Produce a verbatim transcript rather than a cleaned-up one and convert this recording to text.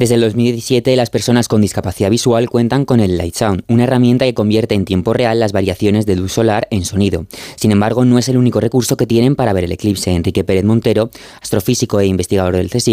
Desde el dos mil diecisiete, las personas con discapacidad visual cuentan con el Light Sound, una herramienta que convierte en tiempo real las variaciones de luz solar en sonido. Sin embargo, no es el único recurso que tienen para ver el eclipse. Enrique Pérez Montero, astrofísico e investigador del C S I C,